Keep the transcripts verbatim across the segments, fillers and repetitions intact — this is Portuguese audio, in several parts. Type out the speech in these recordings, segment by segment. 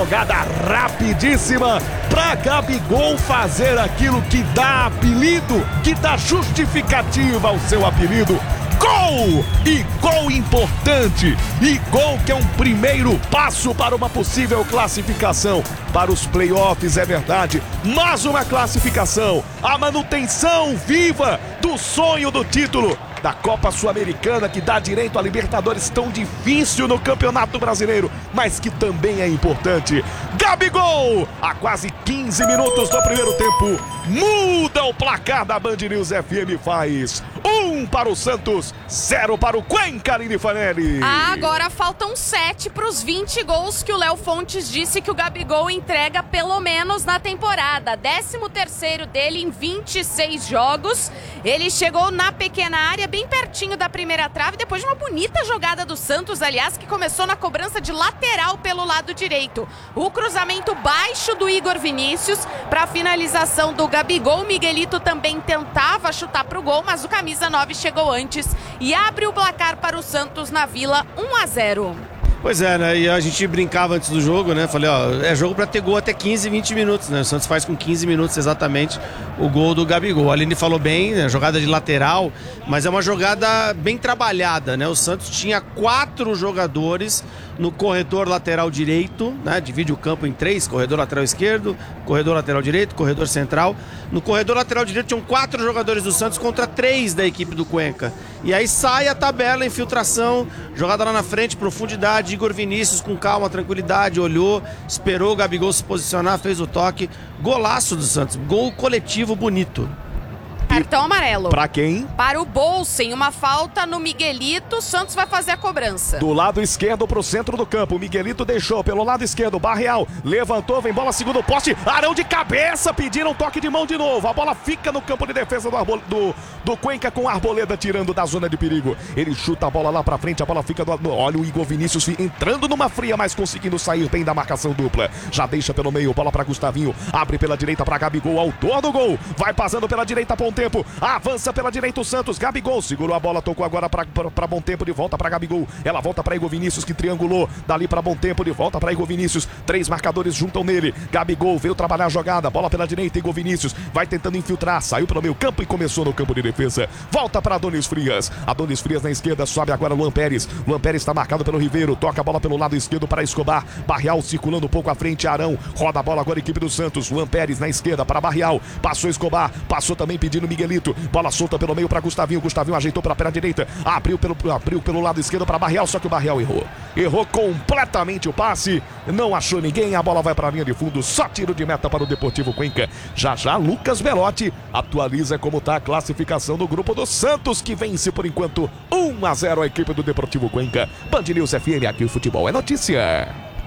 jogada rapidíssima para Gabigol fazer aquilo que dá apelido, que dá justificativa ao seu apelido. Gol! E gol importante! E gol que é um primeiro passo para uma possível classificação para os playoffs, é verdade. Mais uma classificação, a manutenção viva do sonho do título da Copa Sul-Americana, que dá direito a Libertadores, tão difícil no Campeonato Brasileiro, mas que também é importante. Gabigol, a quase quinze minutos do primeiro tempo, muda o placar da Band News F M, faz um para o Santos, zero para o Cuenca, Aline Fanelli. Ah, agora faltam sete para os vinte gols que o Léo Fontes disse que o Gabigol entrega pelo menos na temporada. décimo terceiro dele em vinte e seis jogos. Ele chegou na pequena área, bem pertinho da primeira trave, depois de uma bonita jogada do Santos, aliás, que começou na cobrança de lateral pelo lado direito. O cruzamento baixo do Igor Vinícius para a finalização do Gabigol. Miguelito também tentava chutar para o gol, mas o camisa nove chegou antes e abre o placar para o Santos na Vila, um a zero. Pois é, né? E a gente brincava antes do jogo, né? Falei, ó, é jogo pra ter gol até quinze, vinte minutos, né? O Santos faz com quinze minutos exatamente o gol do Gabigol. A Aline falou bem, né? Jogada de lateral, mas é uma jogada bem trabalhada, né? O Santos tinha quatro jogadores no corredor lateral direito, né? Divide o campo em três, corredor lateral esquerdo, corredor lateral direito, corredor central. No corredor lateral direito tinham quatro jogadores do Santos contra três da equipe do Cuenca. E aí sai a tabela, infiltração, jogada lá na frente, profundidade, Igor Vinícius com calma, tranquilidade, olhou, esperou o Gabigol se posicionar, fez o toque. Golaço do Santos, gol coletivo bonito. Cartão amarelo. Pra quem? Para o Bolsen, uma falta no Miguelito, o Santos vai fazer a cobrança. Do lado esquerdo pro centro do campo, Miguelito deixou pelo lado esquerdo, Barreal levantou, vem bola segundo poste, Arão de cabeça, pediram toque de mão de novo, a bola fica no campo de defesa do, Arbol... do, do Cuenca com a Arboleda tirando da zona de perigo. Ele chuta a bola lá pra frente, a bola fica do... Olha o Igor Vinícius entrando numa fria, mas conseguindo sair bem da marcação dupla. Já deixa pelo meio, bola pra Gustavinho, abre pela direita pra Gabigol, autor do gol, vai passando pela direita pra um tempo. Avança pela direita o Santos, Gabigol segurou a bola, tocou agora para Bom Tempo, de volta para Gabigol, ela volta para Igor Vinícius que triangulou, dali para Bom Tempo, de volta para Igor Vinícius, três marcadores juntam nele, Gabigol veio trabalhar a jogada, bola pela direita, Igor Vinícius vai tentando infiltrar, saiu pelo meio campo e começou no campo de defesa, volta para Adonis Frias, Adonis Frias na esquerda, sobe agora Luan Pérez, Luan Pérez está marcado pelo Ribeiro, toca a bola pelo lado esquerdo para Escobar, Barreal circulando um pouco à frente, Arão, roda a bola agora a equipe do Santos, Luan Pérez na esquerda para Barreal, passou Escobar, passou também pedindo Miguelito, bola solta pelo meio para Gustavinho, Gustavinho ajeitou para a perna direita, abriu pelo, abriu pelo lado esquerdo para Barreal, só que o Barreal errou, errou completamente o passe, não achou ninguém, a bola vai para a linha de fundo, só tiro de meta para o Deportivo Cuenca. Já já Lucas Belotti atualiza como está a classificação do grupo do Santos, que vence por enquanto um a zero a equipe do Deportivo Cuenca. Band News F M, aqui o futebol é notícia.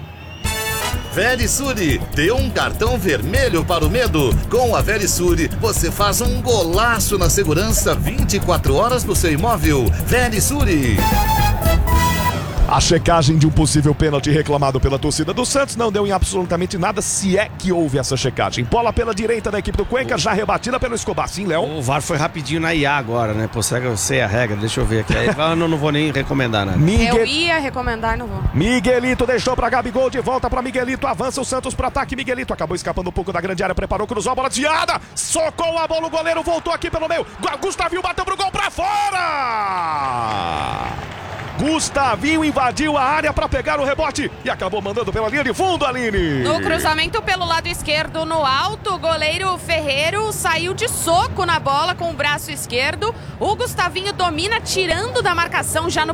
Verisure, dê um cartão vermelho para o medo. Com a Verisure, você faz um golaço na segurança vinte e quatro horas no seu imóvel. Verisure. A checagem de um possível pênalti reclamado pela torcida do Santos não deu em absolutamente nada, se é que houve essa checagem. Bola pela direita da equipe do Cuenca, já rebatida pelo Escobar. Sim, Léo? O V A R foi rapidinho na I A agora, né? Pô, será que eu sei a regra? Deixa eu ver aqui. Aí, eu não, não vou nem recomendar nada. Miguel... Eu ia recomendar, não vou. Miguelito deixou pra Gabigol, de volta pra Miguelito, avança o Santos pro ataque. Miguelito acabou escapando um pouco da grande área, preparou, cruzou a bola desviada, socou a bola, o goleiro voltou aqui pelo meio. Gustavinho bateu pro gol pra fora! Gustavinho invadiu a área para pegar o rebote e acabou mandando pela linha de fundo, Aline. No cruzamento pelo lado esquerdo, no alto, o goleiro Ferreiro saiu de soco na bola com o braço esquerdo. O Gustavinho domina, tirando da marcação já no